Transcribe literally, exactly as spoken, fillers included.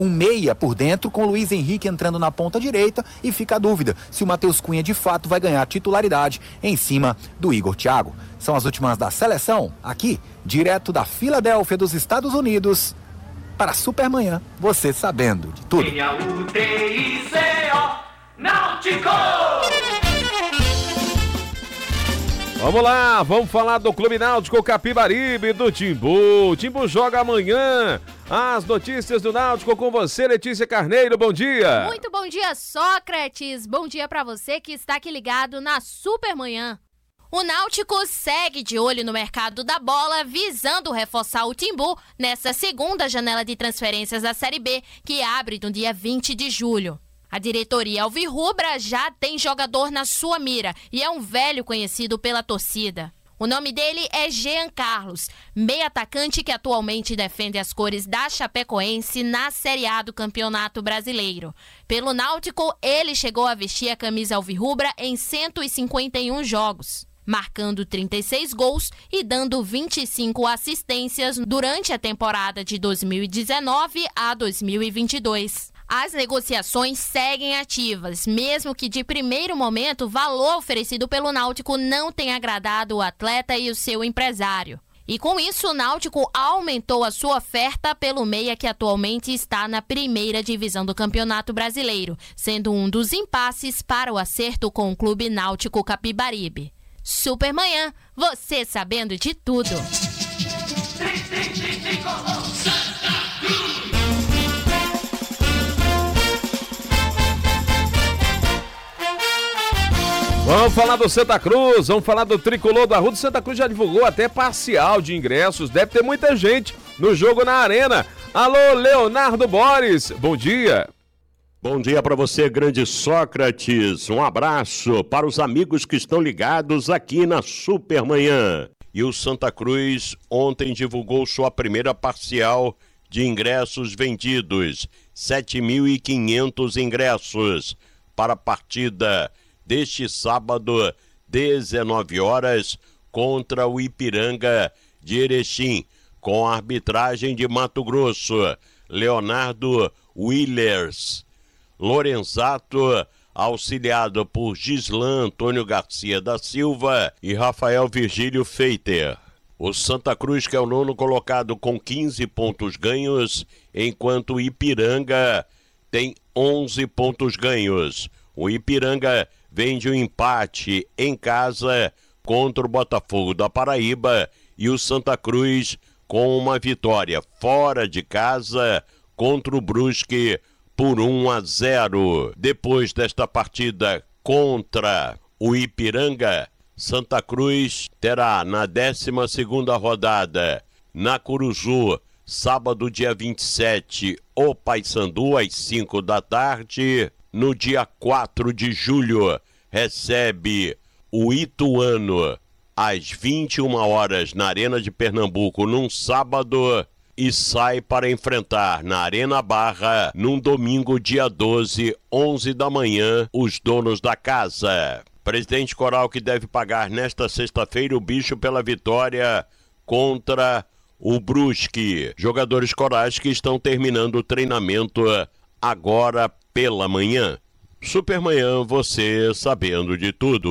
Um meia por dentro, com Luiz Henrique entrando na ponta direita, e fica a dúvida se o Matheus Cunha de fato vai ganhar titularidade em cima do Igor Thiago. São as últimas da seleção, aqui, direto da Filadélfia dos Estados Unidos, para Supermanhã, você sabendo de tudo. U T I C O Náutico! Vamos lá, vamos falar do Clube Náutico Capibaribe, do Timbu. O Timbu joga amanhã. As notícias do Náutico com você, Letícia Carneiro, bom dia. Muito bom dia, Sócrates. Bom dia pra você que está aqui ligado na Supermanhã. O Náutico segue de olho no mercado da bola, visando reforçar o Timbu nessa segunda janela de transferências da Série B, que abre no dia vinte de julho. A diretoria alvirrubra já tem jogador na sua mira e é um velho conhecido pela torcida. O nome dele é Jean Carlos, meio atacante que atualmente defende as cores da Chapecoense na Série A do Campeonato Brasileiro. Pelo Náutico, ele chegou a vestir a camisa alvirrubra em cento e cinquenta e um jogos, marcando trinta e seis gols e dando vinte e cinco assistências durante a temporada de dois mil e dezenove a dois mil e vinte e dois. As negociações seguem ativas, mesmo que de primeiro momento o valor oferecido pelo Náutico não tenha agradado o atleta e o seu empresário. E com isso, o Náutico aumentou a sua oferta pelo meia que atualmente está na primeira divisão do Campeonato Brasileiro, sendo um dos impasses para o acerto com o Clube Náutico Capibaribe. Supermanhã, você sabendo de tudo. Vamos falar do Santa Cruz, vamos falar do Tricolor da Rua. O Santa Cruz já divulgou até parcial de ingressos, deve ter muita gente no jogo na Arena. Alô, Leonardo Boris, bom dia. Bom dia para você, grande Sócrates. Um abraço para os amigos que estão ligados aqui na Supermanhã. E o Santa Cruz ontem divulgou sua primeira parcial de ingressos vendidos. sete mil e quinhentos ingressos para a partida deste sábado, dezenove horas, contra o Ipiranga de Erechim, com a arbitragem de Mato Grosso, Leonardo Willers. Lorenzato, auxiliado por Gislan Antônio Garcia da Silva e Rafael Virgílio Feiter. O Santa Cruz, que é o nono colocado com quinze pontos ganhos, enquanto o Ipiranga tem onze pontos ganhos. O Ipiranga vem de um empate em casa contra o Botafogo da Paraíba e o Santa Cruz com uma vitória fora de casa contra o Brusque por um a zero. Depois desta partida contra o Ipiranga, Santa Cruz terá na décima segunda rodada na Curuzu, sábado dia vinte e sete, o Paysandu às cinco da tarde. No dia quatro de julho, recebe o Ituano às vinte e uma horas na Arena de Pernambuco num sábado e sai para enfrentar na Arena Barra num domingo, dia doze, onze da manhã, os donos da casa. Presidente Coral que deve pagar nesta sexta-feira o bicho pela vitória contra o Brusque. Jogadores corais que estão terminando o treinamento agora pela manhã. Supermanhã, você sabendo de tudo.